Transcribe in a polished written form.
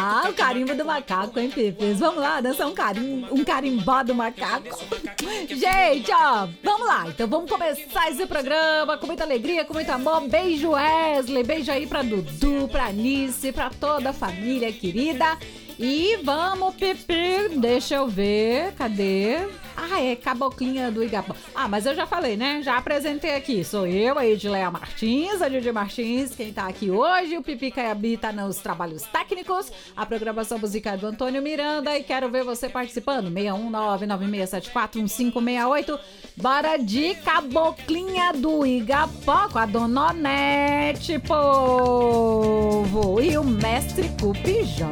Ah, o carimbo do macaco, hein, Pipis? Vamos lá, dançar um carimbó do macaco. Gente, ó, vamos lá. Então vamos começar esse programa com muita alegria, com muito amor. Beijo, Wesley. Beijo aí pra Dudu, pra Anice, pra toda a família querida. E vamos, Pipi, deixa eu ver, cadê? Ah, é Caboclinha do Igapó. Ah, mas eu já falei, né? Já apresentei aqui. Sou eu, a Edileia Martins, a Didi Martins, quem tá aqui hoje. O Pipi Caiabi tá nos trabalhos técnicos. A programação musical do Antônio Miranda. E quero ver você participando. 61996741568. Bora de Caboclinha do Igapó com a Dona Onete, povo. E o mestre Cupijão.